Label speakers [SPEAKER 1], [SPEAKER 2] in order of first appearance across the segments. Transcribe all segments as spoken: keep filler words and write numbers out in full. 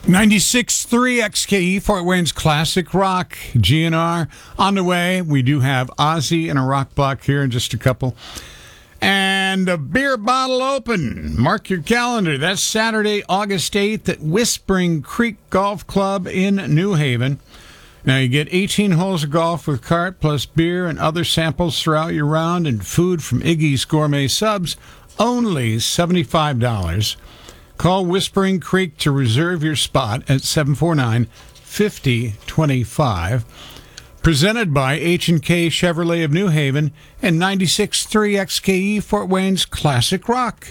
[SPEAKER 1] ninety-six point three X K E, Fort Wayne's Classic Rock, G N R. On the way, we do have Ozzy and a rock block here in just a couple. And a beer bottle open. Mark your calendar. That's Saturday, August eighth at Whispering Creek Golf Club in New Haven. Now, you get eighteen holes of golf with cart, plus beer and other samples throughout your round, and food from Iggy's Gourmet Subs, only seventy-five dollars. Call Whispering Creek to reserve your spot at seven four nine, five oh two five. Presented by H and K Chevrolet of New Haven and ninety-six point three X K E, Fort Wayne's Classic Rock.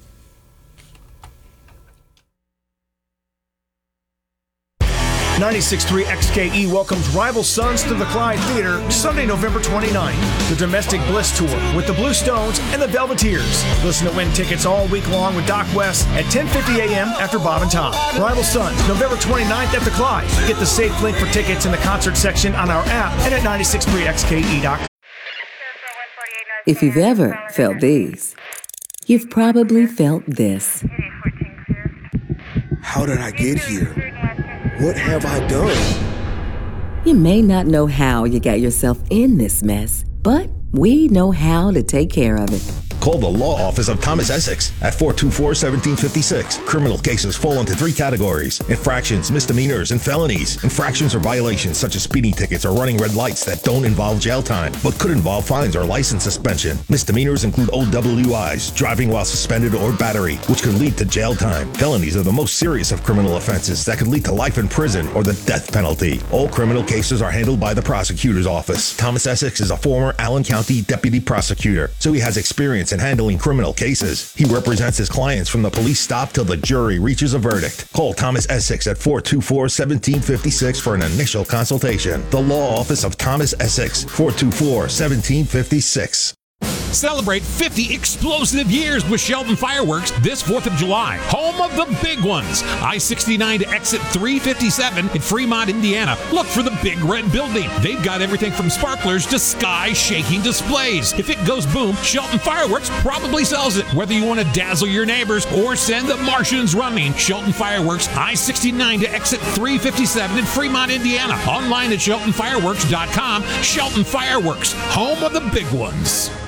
[SPEAKER 2] ninety-six point three X K E welcomes Rival Sons to the Clyde Theater Sunday, November twenty-ninth. The Domestic Bliss Tour with the Blue Stones and the Velveteers. Listen to win tickets all week long with Doc West at ten fifty a.m. after Bob and Tom. Rival Sons, November twenty-ninth at the Clyde. Get the safe link for tickets in the concert section on our app and at ninety-six point three X K E dot com.
[SPEAKER 3] If you've ever felt these, you've probably felt this.
[SPEAKER 4] How did I get here? What have I done?
[SPEAKER 3] You may not know how you got yourself in this mess, but we know how to take care of it.
[SPEAKER 5] Call the law office of Thomas Essex at four two four, one seven five six. Criminal cases fall into three categories: infractions, misdemeanors, and felonies. Infractions are violations such as speeding tickets or running red lights that don't involve jail time, but could involve fines or license suspension. Misdemeanors include O W Is, driving while suspended, or battery, which could lead to jail time. Felonies are the most serious of criminal offenses that could lead to life in prison or the death penalty. All criminal cases are handled by the prosecutor's office. Thomas Essex is a former Allen County deputy prosecutor, so he has experience in handling criminal cases. He represents his clients from the police stop till the jury reaches a verdict. Call Thomas Essex at four two four, one seven five six for an initial consultation. The law office of Thomas Essex, four two four, one seven five six.
[SPEAKER 6] Celebrate fifty explosive years with Shelton Fireworks this fourth of July. Home of the big ones. I sixty-nine to exit three fifty-seven in Fremont, Indiana. Look for the Big Red Building. They've got everything from sparklers to sky-shaking displays. If it goes boom, Shelton Fireworks probably sells it. Whether you want to dazzle your neighbors or send the Martians running, Shelton Fireworks, I sixty-nine to exit three fifty-seven in Fremont, Indiana. Online at shelton fireworks dot com. Shelton Fireworks, home of the big ones.